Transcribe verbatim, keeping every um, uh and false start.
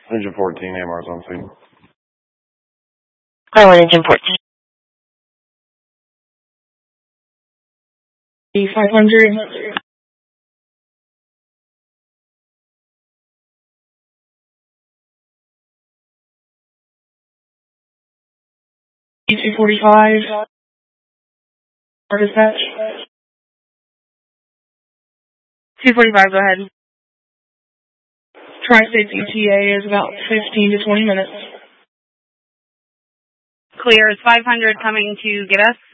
Engine fourteen, A M R's on scene. Island Engine fourteen. five hundred. two forty-five. Our dispatch. two forty-five, go ahead. Tri-State's E T A is about fifteen to twenty minutes. Clear. Is five hundred coming to get us?